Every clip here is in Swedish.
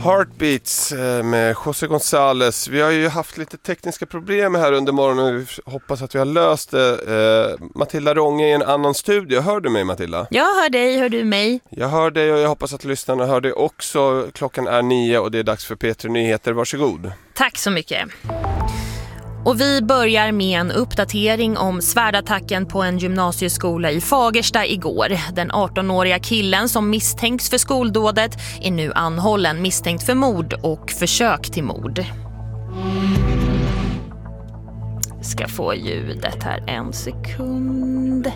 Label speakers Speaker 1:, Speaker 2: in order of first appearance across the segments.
Speaker 1: Heartbeats med José González. Vi har ju haft lite tekniska problem här under morgonen. Vi hoppas att vi har löst det. Matilda Ronge i en annan studio. Hör du mig, Matilda?
Speaker 2: Jag hör dig, hör du mig?
Speaker 1: Jag hör dig och jag hoppas att lyssnarna hör dig också. Klockan är 9 och det är dags för P3 Nyheter. Varsågod.
Speaker 2: Tack så mycket. Och vi börjar med en uppdatering om svärdattacken på en gymnasieskola i Fagersta igår. Den 18-åriga killen som misstänks för skoldådet är nu anhållen, misstänkt för mord och försök till mord. Ska få ljudet här en sekund.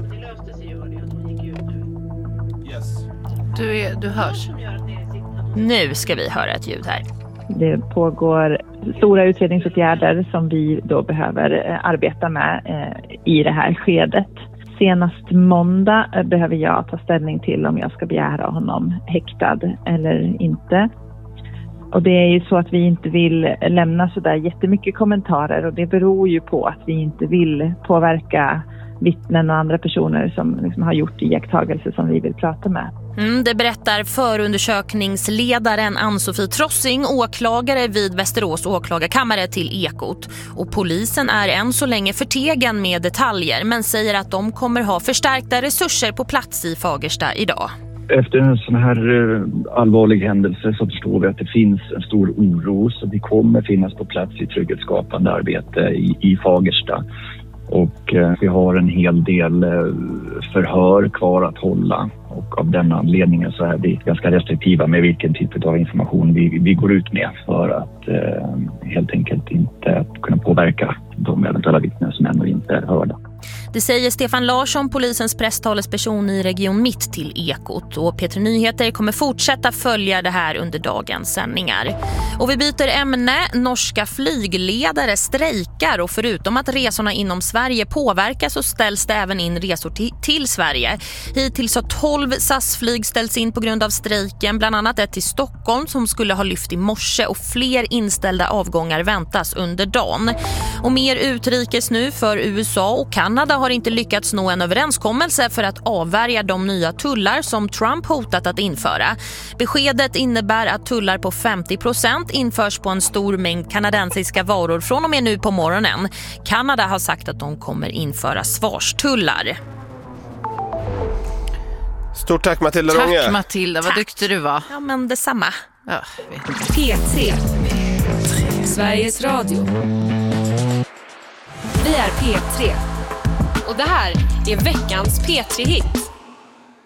Speaker 3: Du hörs.
Speaker 2: Nu ska vi höra ett ljud här.
Speaker 4: Det pågår stora utredningsåtgärder som vi då behöver arbeta med i det här skedet. Senast måndag behöver jag ta ställning till om jag ska begära honom häktad eller inte. Och det är ju så att vi inte vill lämna så där jättemycket kommentarer, och det beror ju på att vi inte vill påverka vittnen och andra personer som liksom har gjort iakttagelser som vi vill prata med.
Speaker 2: Det berättar förundersökningsledaren Ann-Sofie Trossing, åklagare vid Västerås åklagarkammare till Ekot. Och polisen är än så länge förtegen med detaljer, men säger att de kommer ha förstärkta resurser på plats i Fagersta idag.
Speaker 5: Efter en sån här allvarlig händelse så förstår vi att det finns en stor oro, så vi kommer finnas på plats i trygghetsskapande arbete i Fagersta. Och vi har en hel del förhör kvar att hålla, och av den anledningen så är vi ganska restriktiva med vilken typ av information vi går ut med, för att helt enkelt inte kunna påverka de eventuella vittnen som ännu inte är hörda.
Speaker 2: Det säger Stefan Larsson, polisens presstalesperson i Region Mitt till Ekot. Och P3 Nyheter kommer fortsätta följa det här under dagens sändningar. Och vi byter ämne. Norska flygledare strejkar, och förutom att resorna inom Sverige påverkas så ställs det även in resor till Sverige. Hittills har 12 SAS-flyg ställts in på grund av strejken, bland annat ett till Stockholm som skulle ha lyft i morse, och fler inställda avgångar väntas under dagen. Och mer utrikes nu, för USA och Kanada har inte lyckats nå en överenskommelse för att avvärja de nya tullar som Trump hotat att införa. Beskedet innebär att tullar på 50% införs på en stor mängd kanadensiska varor från och med nu på morgonen. Kanada har sagt att de kommer införa svarstullar.
Speaker 1: Stort tack, Matilda Ronge.
Speaker 3: Tack, Matilda, vad duktig du var.
Speaker 2: Ja, men detsamma.
Speaker 3: Ja,
Speaker 6: P3. Sveriges Radio. Vi är P3. Och det här är veckans P3-hit.